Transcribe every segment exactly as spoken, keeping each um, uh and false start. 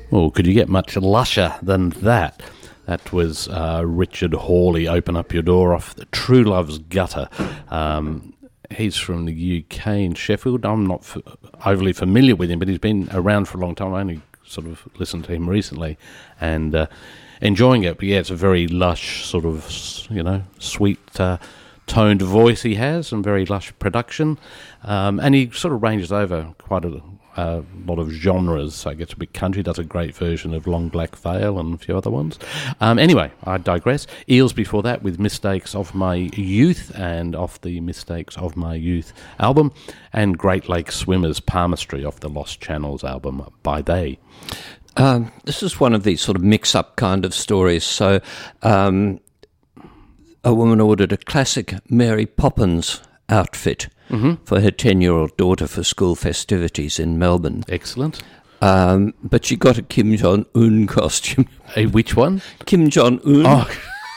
Well, could you get much lusher than that? That was uh, Richard Hawley, Open Up Your Door, off the True Love's Gutter. Um, he's from the U K in Sheffield. I'm not f- overly familiar with him, but he's been around for a long time. I only sort of listened to him recently and uh, enjoying it. But yeah, it's a very lush, sort of, you know, sweet uh, toned voice he has, and very lush production. Um, and he sort of ranges over quite a a lot of genres, so it gets a bit country, does a great version of Long Black Veil and a few other ones. Um, anyway, I digress. Eels before that with Mistakes of My Youth, and off the Mistakes of My Youth album, and Great Lake Swimmers Palmistry off the Lost Channels album By Day. Um, this is one of these sort of mix-up kind of stories. So um, a woman ordered a classic Mary Poppins outfit mm-hmm. for her ten-year-old daughter for school festivities in Melbourne. Excellent. Um, but she got a Kim Jong-un costume. A which one? Kim Jong-un. Oh,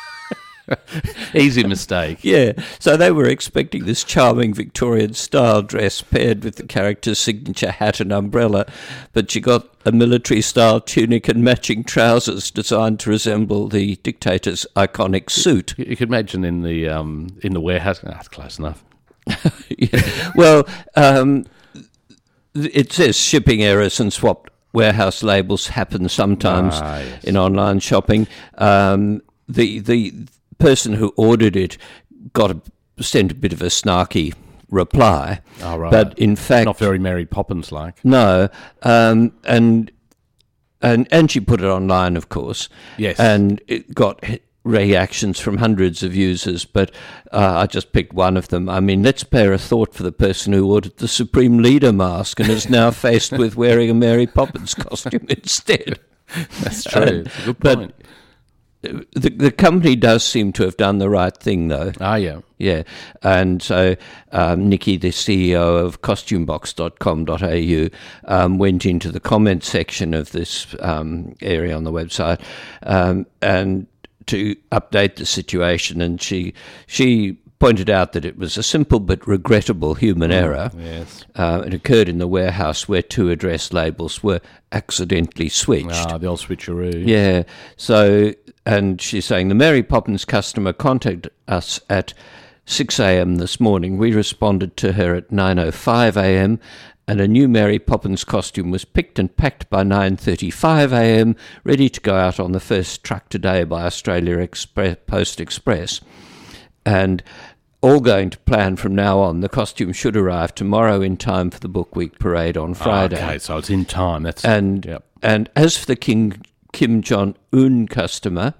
easy mistake. Yeah, so they were expecting this charming Victorian-style dress paired with the character's signature hat and umbrella, but she got a military-style tunic and matching trousers designed to resemble the dictator's iconic suit. You, you could imagine in the um, in the warehouse. Oh, that's close enough. Yeah. Well, um, it says shipping errors and swapped warehouse labels happen sometimes ah, yes. in online shopping. Um, the the person who ordered it got a, sent a bit of a snarky reply, oh, right. but in fact, not very Mary Poppins like. No, um, and and and she put it online, of course. Yes, and it got reactions from hundreds of users, but uh, I just picked one of them. I mean, let's spare a thought for the person who ordered the Supreme Leader mask and is now faced with wearing a Mary Poppins costume instead. That's true. And, That's a good point. But the, the company does seem to have done the right thing, though. Ah, yeah. Yeah, and so um, Nikki, the C E O of costume box dot com dot a u, um, went into the comment section of this um, area on the website um, and to update the situation, and she she pointed out that it was a simple but regrettable human mm, error. Yes, uh, it occurred in the warehouse where two address labels were accidentally switched. Ah, the old switcheroo. Yeah. So, and she's saying the Mary Poppins customer contacted us at six a.m. this morning. We responded to her at nine oh five a.m. and a new Mary Poppins costume was picked and packed by nine thirty-five a.m., ready to go out on the first truck today by Australia Express, Post Express. And all going to plan from now on. The costume should arrive tomorrow in time for the Book Week parade on Friday. Oh, okay, so it's in time. That's and yep. and as for the King Kim Jong-un customer,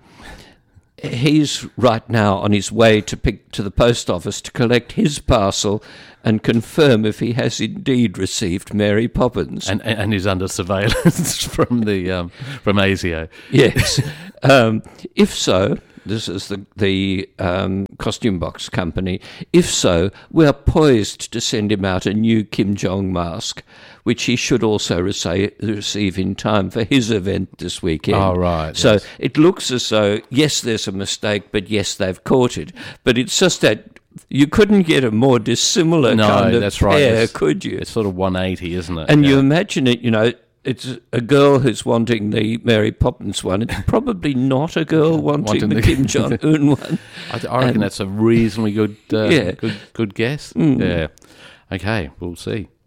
he's right now on his way to pick to the post office to collect his parcel and confirm if he has indeed received Mary Poppins. And and is under surveillance from the um, from ASIO. Yes. um, if so, this is the, the um, costume box company. If so, we are poised to send him out a new Kim Jong mask, which he should also rece- receive in time for his event this weekend. Oh, right. So yes. It looks as though, yes, there's a mistake, but yes, they've caught it. But it's just that you couldn't get a more dissimilar no, kind of that's pair, right. It's, could you? It's sort of one eighty, isn't it? And yeah. you imagine it, you know, it's a girl who's wanting the Mary Poppins one. It's probably not a girl wanting, wanting the, the Kim Jong-un one. I, I reckon and, that's a reasonably good, uh, yeah. good, good guess. Mm. Yeah. Okay, we'll see.